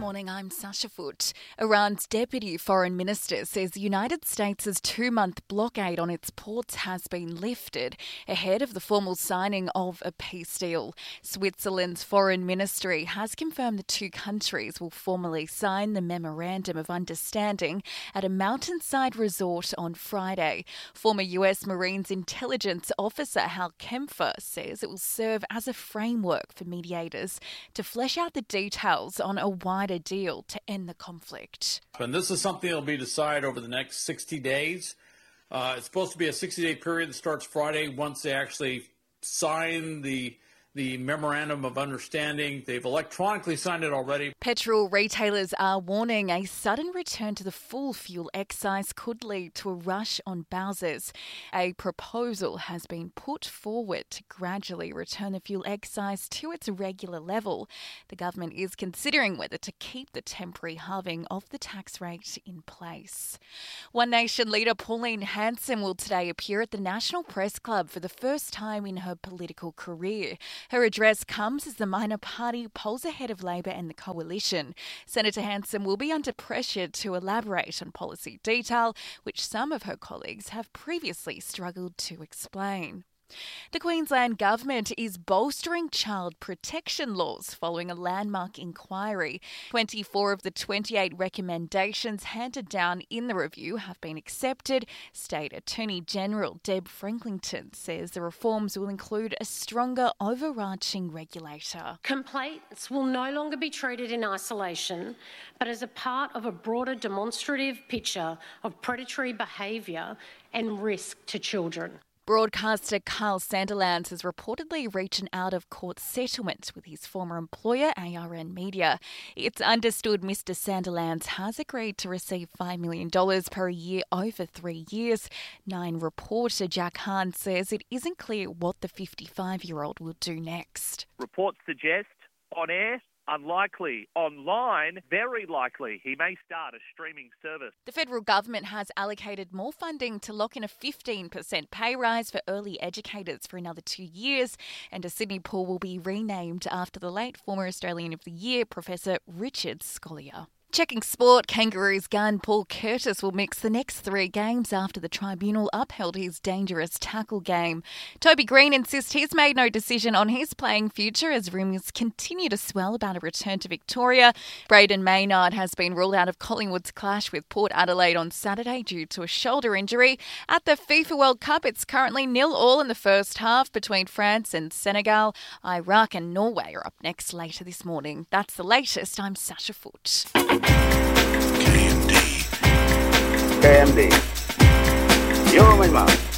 morning, I'm Sasha Foote. Iran's deputy foreign minister says the United States' 2-month blockade on its ports has been lifted ahead of the formal signing of a peace deal. Switzerland's foreign ministry has confirmed the two countries will formally sign the Memorandum of Understanding at a mountainside resort on Friday. Former US Marines intelligence officer Hal Kempfer says it will serve as a framework for mediators to flesh out the details on a wider deal to end the conflict. And this is something that will be decided over the next 60 days. It's supposed to be a 60-day period that starts Friday once they actually sign the Memorandum of Understanding. They've electronically signed it already. Petrol retailers are warning a sudden return to the full fuel excise could lead to a rush on Bowsers. A proposal has been put forward to gradually return the fuel excise to its regular level. The government is considering whether to keep the temporary halving of the tax rate in place. One Nation leader Pauline Hanson will today appear at the National Press Club for the first time in her political career. Her address comes as the minor party polls ahead of Labor and the Coalition. Senator Hanson will be under pressure to elaborate on policy detail, which some of her colleagues have previously struggled to explain. The Queensland Government is bolstering child protection laws following a landmark inquiry. 24 of the 28 recommendations handed down in the review have been accepted. State Attorney General Deb Franklington says the reforms will include a stronger overarching regulator. Complaints will no longer be treated in isolation, but as a part of a broader demonstrative picture of predatory behaviour and risk to children. Broadcaster Carl Sandilands has reportedly reached an out-of-court settlement with his former employer, ARN Media. It's understood Mr Sandilands has agreed to receive $5 million per year over 3 years. Nine reporter Jack Hahn says it isn't clear what the 55-year-old will do next. Reports suggest on air, unlikely. Online, very likely. He may start a streaming service. The federal government has allocated more funding to lock in a 15% pay rise for early educators for another 2 years, and a Sydney pool will be renamed after the late former Australian of the Year, Professor Richard Scolyer. Checking sport, Kangaroos gun Paul Curtis will mix the next 3 games after the tribunal upheld his dangerous tackle game. Toby Green insists he's made no decision on his playing future as rumours continue to swell about a return to Victoria. Braden Maynard has been ruled out of Collingwood's clash with Port Adelaide on Saturday due to a shoulder injury. At the FIFA World Cup, it's currently 0-0 in the first half between France and Senegal. Iraq and Norway are up next later this morning. That's the latest. I'm Sasha Foote. KMD. You're my mom.